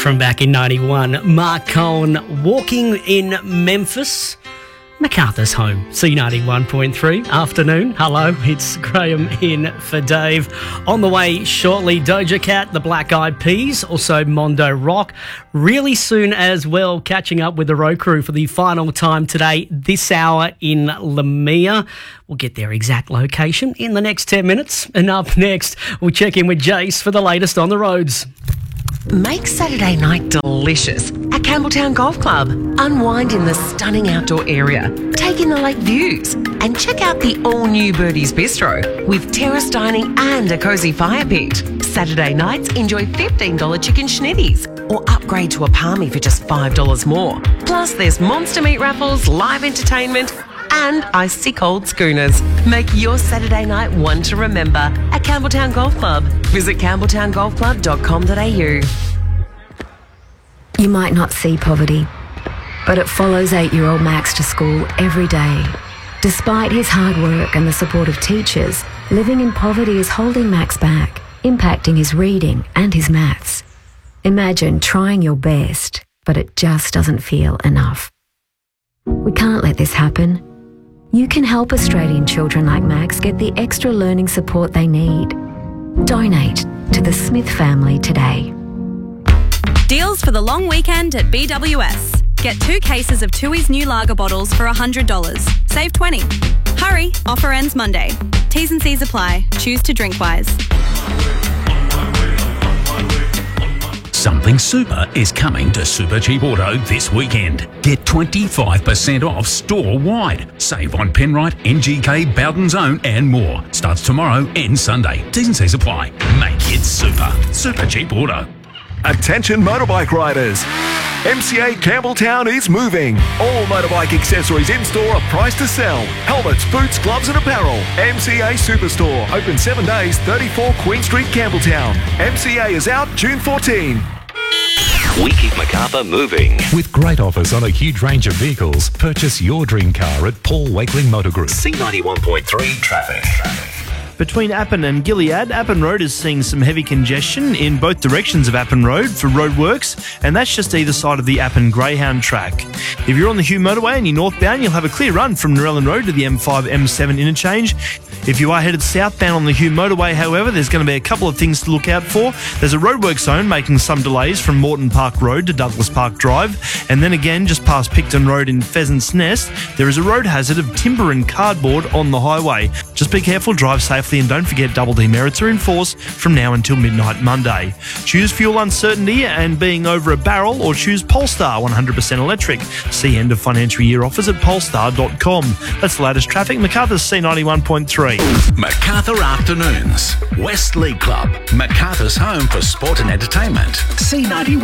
from back in 91. Mark Cohen walking in Memphis. MacArthur's home, C91.3. Afternoon. Hello, it's Graham in for Dave. On the way shortly, Doja Cat, the Black Eyed Peas, also Mondo Rock. Really soon as well, catching up with the road crew for the final time today, this hour in Lamia. We'll get their exact location in the next 10 minutes. And up next, we'll check in with Jace for the latest on the roads. Make Saturday night delicious at Campbelltown Golf Club. Unwind in the stunning outdoor area, take in the lake views, and check out the all-new Birdie's Bistro with terrace dining and a cosy fire pit. Saturday nights, enjoy $15 chicken schnitties or upgrade to a palmy for just $5 more. Plus, there's monster meat raffles, live entertainment, and icy cold schooners. Make your Saturday night one to remember at Campbelltown Golf Club. Visit campbelltowngolfclub.com.au. You might not see poverty, but it follows 8-year-old Max to school every day. Despite his hard work and the support of teachers, living in poverty is holding Max back, impacting his reading and his maths. Imagine trying your best, but it just doesn't feel enough. We can't let this happen. You can help Australian children like Max get the extra learning support they need. Donate to the Smith family today. Deals for the long weekend at BWS. Get 2 cases of Tooheys new lager bottles for $100. Save $20. Hurry, offer ends Monday. T's and C's apply. Choose to drink wise. Something super is coming to Super Cheap Auto this weekend. Get 25% off store-wide. Save on Penrite, NGK, Bowden's Own and more. Starts tomorrow and Sunday. T's and C's apply. Make it super. Super Cheap Auto. Attention motorbike riders. MCA Campbelltown is moving. All motorbike accessories in store are priced to sell. Helmets, boots, gloves and apparel. MCA Superstore. Open 7 days, 34 Queen Street, Campbelltown. MCA is out June 14. We keep MacArthur moving. With great offers on a huge range of vehicles, purchase your dream car at Paul Wakeling Motor Group. C91.3 traffic. Between Appin and Gilead, Appin Road is seeing some heavy congestion in both directions of Appin Road for roadworks, and that's just either side of the Appin Greyhound track. If you're on the Hugh Motorway and you're northbound, you'll have a clear run from Narellan Road to the M5-M7 interchange. If you are headed southbound on the Hugh Motorway, however, there's going to be a couple of things to look out for. There's a roadwork zone making some delays from Moreton Park Road to Douglas Park Drive, and then again, just past Picton Road in Pheasants Nest, there is a road hazard of timber and cardboard on the highway. Just be careful, drive safely, and don't forget double demerits are in force from now until midnight Monday. Choose fuel uncertainty and being over a barrel, or choose Polestar 100% electric. See end of financial year offers at polestar.com. That's the latest traffic. MacArthur's C91.3. MacArthur Afternoons. West League Club. MacArthur's home for sport and entertainment. C91.